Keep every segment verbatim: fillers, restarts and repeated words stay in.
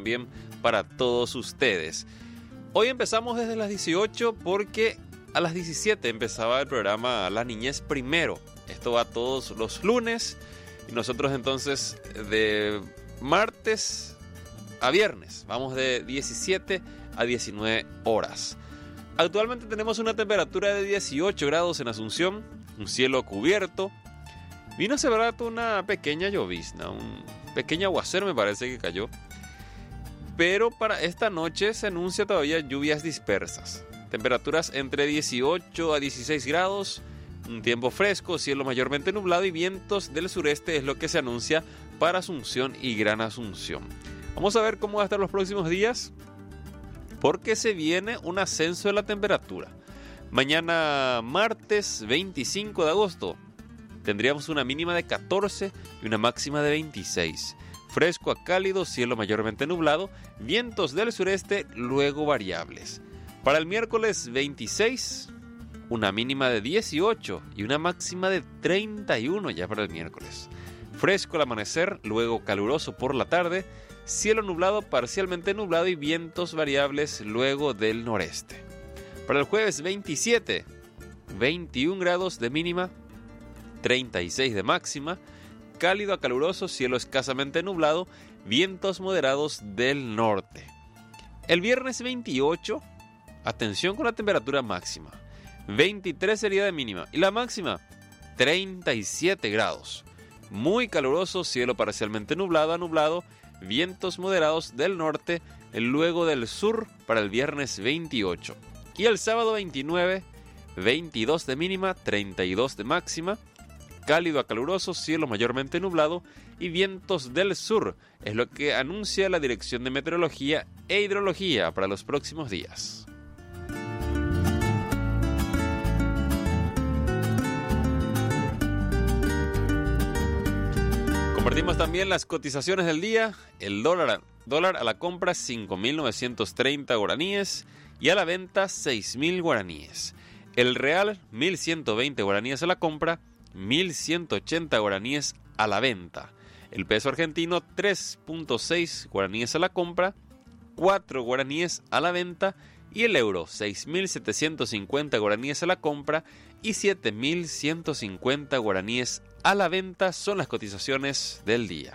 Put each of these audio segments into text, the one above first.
también para todos ustedes. Hoy empezamos desde las dieciocho porque a las diecisiete empezaba el programa La Niñez Primero. Esto va todos los lunes y nosotros entonces de martes a viernes vamos de diecisiete a diecinueve horas. Actualmente tenemos una temperatura de dieciocho grados en Asunción, un cielo cubierto. Vino hace rato una pequeña llovizna, un pequeño aguacero me parece que cayó. Pero para esta noche se anuncia todavía lluvias dispersas. Temperaturas entre dieciocho a dieciséis grados, un tiempo fresco, cielo mayormente nublado y vientos del sureste es lo que se anuncia para Asunción y Gran Asunción. Vamos a ver cómo va a estar los próximos días, porque se viene un ascenso de la temperatura. Mañana martes veinticinco de agosto tendríamos una mínima de catorce y una máxima de veintiséis. Fresco a cálido, cielo mayormente nublado, vientos del sureste luego variables. Para el miércoles veintiséis, una mínima de dieciocho y una máxima de treinta y uno ya para el miércoles. Fresco al amanecer, luego caluroso por la tarde, cielo nublado, parcialmente nublado y vientos variables luego del noreste. Para el jueves veintisiete, veintiún grados de mínima, treinta y seis de máxima, cálido a caluroso, cielo escasamente nublado, vientos moderados del norte. El viernes veintiocho, atención con la temperatura máxima, veintitrés sería de mínima y la máxima, treinta y siete grados. Muy caluroso, cielo parcialmente nublado a nublado, vientos moderados del norte, luego del sur para el viernes veintiocho. Y el sábado veintinueve, veintidós de mínima, treinta y dos de máxima, cálido a caluroso, cielo mayormente nublado y vientos del sur. Es lo que anuncia la Dirección de Meteorología e Hidrología para los próximos días. Compartimos también las cotizaciones del día. El dólar, dólar a la compra cinco mil novecientos treinta guaraníes y a la venta seis mil guaraníes. El real mil ciento veinte guaraníes a la compra, mil ciento ochenta guaraníes a la venta. El peso argentino tres punto seis guaraníes a la compra, cuatro guaraníes a la venta. Y el euro seis mil setecientos cincuenta guaraníes a la compra y siete mil ciento cincuenta guaraníes a la venta son las cotizaciones del día.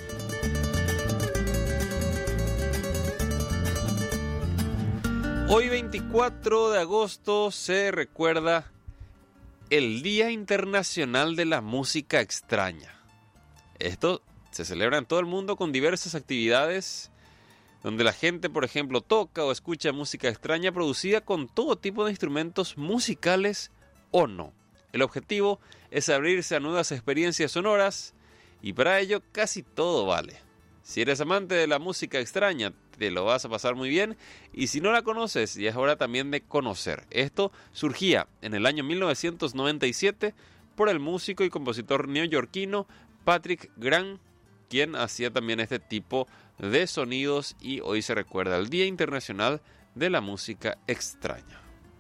Hoy veinticuatro de agosto se recuerda el Día Internacional de la Música Extraña. Esto se celebra en todo el mundo con diversas actividades donde la gente, por ejemplo, toca o escucha música extraña producida con todo tipo de instrumentos musicales o no. El objetivo es abrirse a nuevas experiencias sonoras y para ello casi todo vale. Si eres amante de la música extraña, te lo vas a pasar muy bien y si no la conoces, ya es hora también de conocer. Esto surgía en el año mil novecientos noventa y siete por el músico y compositor neoyorquino Patrick Graham, quien hacía también este tipo de sonidos y hoy se recuerda el Día Internacional de la Música Extraña.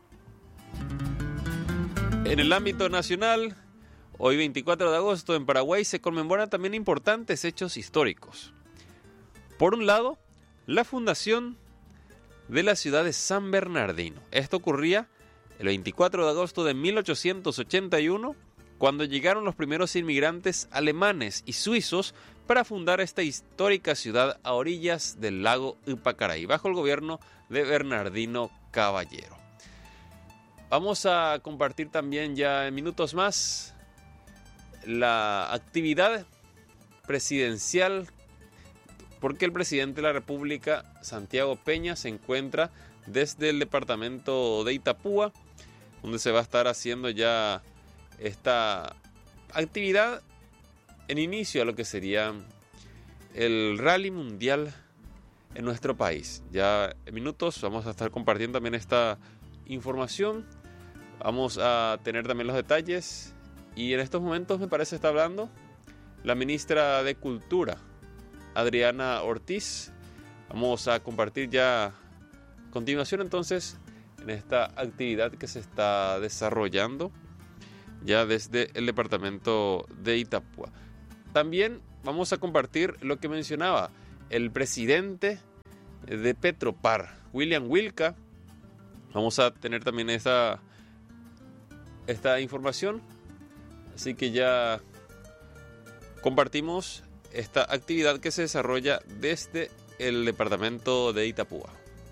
En el ámbito nacional, hoy veinticuatro de agosto en Paraguay se conmemoran también importantes hechos históricos. Por un lado, la fundación de la ciudad de San Bernardino. Esto ocurría el veinticuatro de agosto de mil ochocientos ochenta y uno, cuando llegaron los primeros inmigrantes alemanes y suizos para fundar esta histórica ciudad a orillas del lago Ypacaraí, bajo el gobierno de Bernardino Caballero. Vamos a compartir también ya en minutos más la actividad presidencial, porque el presidente de la República, Santiago Peña, se encuentra desde el departamento de Itapúa, donde se va a estar haciendo ya esta actividad en inicio a lo que sería el rally mundial en nuestro país. Ya en minutos vamos a estar compartiendo también esta información. Vamos a tener también los detalles y en estos momentos me parece está hablando la ministra de Cultura, Adriana Ortiz. Vamos a compartir ya a continuación entonces en esta actividad que se está desarrollando ya desde el departamento de Itapúa. También vamos a compartir lo que mencionaba el presidente de Petropar, William Wilca. Vamos a tener también esta, esta información, así que ya compartimos esta actividad que se desarrolla desde el departamento de Itapúa.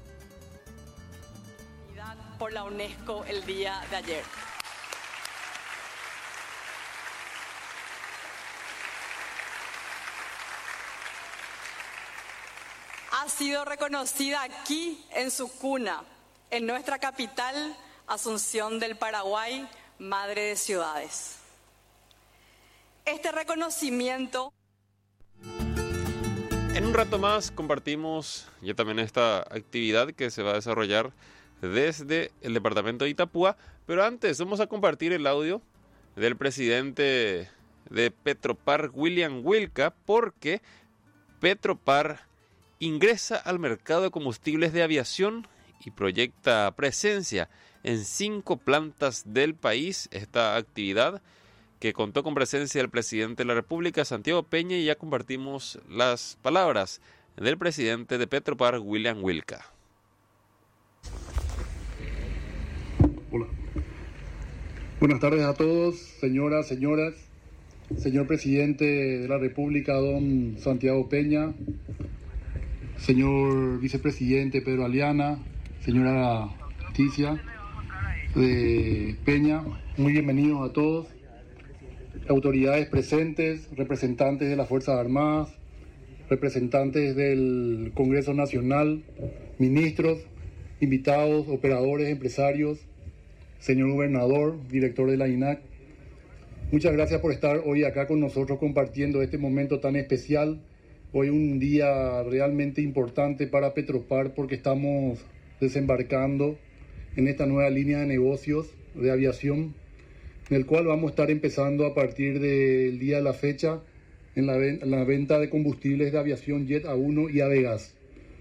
Por la UNESCO el día de ayer. Ha sido reconocida aquí en su cuna, en nuestra capital, Asunción del Paraguay, madre de ciudades. Este reconocimiento... En un rato más compartimos ya también esta actividad que se va a desarrollar desde el departamento de Itapúa, pero antes vamos a compartir el audio del presidente de Petropar, William Wilca, porque Petropar ingresa al mercado de combustibles de aviación y proyecta presencia en cinco plantas del país. Esta actividad que contó con presencia del presidente de la República, Santiago Peña, y ya compartimos las palabras del presidente de Petropar, William Wilca. Hola. Buenas tardes a todos, señoras, señoras, señor presidente de la República, don Santiago Peña, señor vicepresidente Pedro Aliana, señora Ticia de Peña, muy bienvenidos a todos. Autoridades presentes, representantes de las Fuerzas Armadas, representantes del Congreso Nacional, ministros, invitados, operadores, empresarios, señor gobernador, director de la I N A C. Muchas gracias por estar hoy acá con nosotros compartiendo este momento tan especial. Hoy un día realmente importante para Petropar porque estamos desembarcando en esta nueva línea de negocios de aviación, en el cual vamos a estar empezando a partir del día de la fecha en la, ven- la venta de combustibles de aviación Jet A uno y Avigas.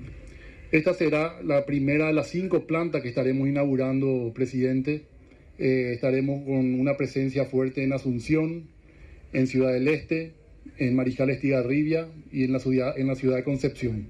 Esta será la primera de las cinco plantas que estaremos inaugurando, presidente. Eh, estaremos con una presencia fuerte en Asunción, en Ciudad del Este, en Mariscal Estigarribia y en la ciudad, en la ciudad de Concepción.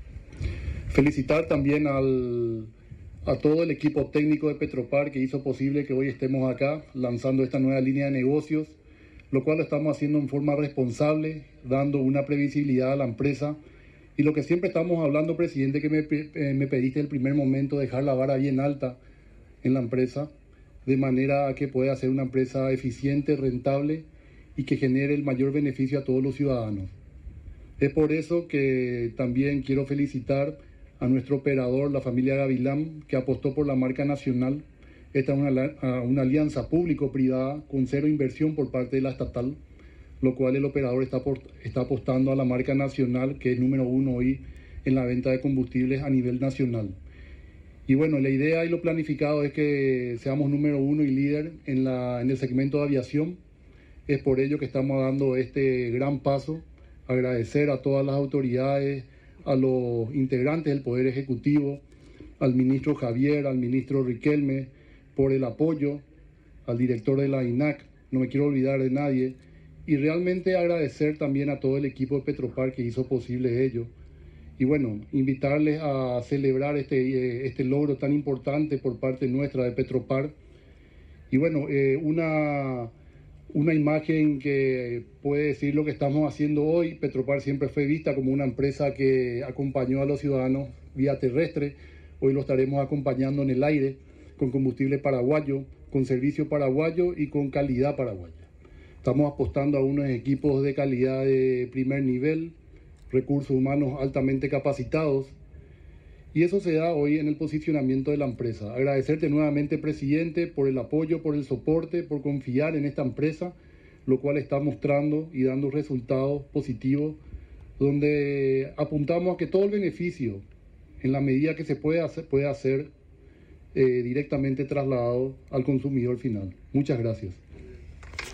Felicitar también al... a todo el equipo técnico de Petropar que hizo posible que hoy estemos acá lanzando esta nueva línea de negocios, lo cual lo estamos haciendo en forma responsable, dando una previsibilidad a la empresa. Y lo que siempre estamos hablando, presidente, que me, eh, me pediste el primer momento, dejar la vara bien alta en la empresa, de manera a que pueda ser una empresa eficiente, rentable y que genere el mayor beneficio a todos los ciudadanos. Es por eso que también quiero felicitar a nuestro operador, la familia Gavilán, que apostó por la marca nacional. Esta es una, una alianza público-privada con cero inversión por parte de la estatal, lo cual el operador está, por, está apostando a la marca nacional, que es número uno hoy en la venta de combustibles a nivel nacional. Y bueno, la idea y lo planificado es que seamos número uno y líder en, la, en el segmento de aviación. Es por ello que estamos dando este gran paso. Agradecer a todas las autoridades, a los integrantes del Poder Ejecutivo, al ministro Javier, al ministro Riquelme, por el apoyo, al director de la I N A C, no me quiero olvidar de nadie, y realmente agradecer también a todo el equipo de Petropar que hizo posible ello. Y bueno, invitarles a celebrar este, este logro tan importante por parte nuestra de Petropar. Y bueno, eh, una... Una imagen que puede decir lo que estamos haciendo hoy. Petropar siempre fue vista como una empresa que acompañó a los ciudadanos vía terrestre. Hoy lo estaremos acompañando en el aire, con combustible paraguayo, con servicio paraguayo y con calidad paraguaya. Estamos apostando a unos equipos de calidad de primer nivel, recursos humanos altamente capacitados. Y eso se da hoy en el posicionamiento de la empresa. Agradecerte nuevamente, presidente, por el apoyo, por el soporte, por confiar en esta empresa, lo cual está mostrando y dando resultados positivos, donde apuntamos a que todo el beneficio, en la medida que se puede hacer, puede hacer eh, directamente trasladado al consumidor final. Muchas gracias.